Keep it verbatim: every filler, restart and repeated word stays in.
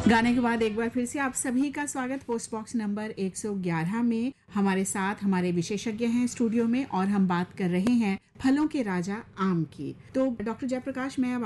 गाने के बाद एक बार फिर से आप सभी का स्वागत पोस्ट बॉक्स नंबर एक सौ ग्यारह में। हमारे साथ हमारे विशेषज्ञ हैं स्टूडियो में और हम बात कर रहे हैं फलों के राजा आम की। तो डॉक्टर जयप्रकाश, मैं अब